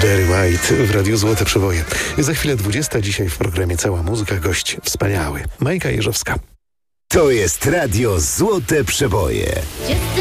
Barry White w Radiu Złote Przeboje. Za chwilę 20, dzisiaj w programie Cała Muzyka, gość wspaniały, Majka Jeżowska. To jest Radio Złote Przeboje.